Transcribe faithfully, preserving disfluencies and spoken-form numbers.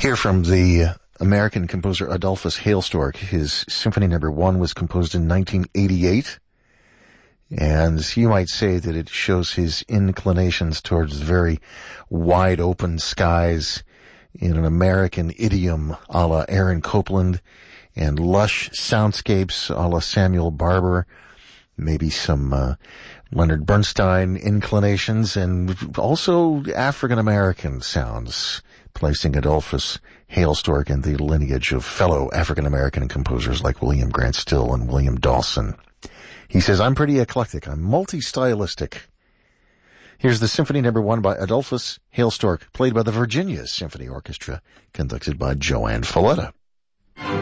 Here from the American composer Adolphus Hailstork. His Symphony Number One was composed in nineteen eighty-eight, and you might say that it shows his inclinations towards very wide open skies in an American idiom a la Aaron Copland, and lush soundscapes a la Samuel Barber, maybe some uh, Leonard Bernstein inclinations, and also African-American sounds, placing Adolphus Hailstork in the lineage of fellow African-American composers like William Grant Still and William Dawson. He says, I'm pretty eclectic. I'm multi-stylistic. Here's the Symphony Number One by Adolphus Hailstork, played by the Virginia Symphony Orchestra, conducted by Joanne Falletta.